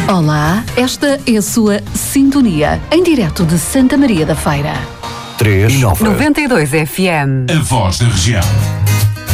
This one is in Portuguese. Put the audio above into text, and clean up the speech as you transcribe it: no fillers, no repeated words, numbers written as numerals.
Olá, esta é a sua sintonia, em direto de Santa Maria da Feira. 3 e 9. 92 FM. A voz da região.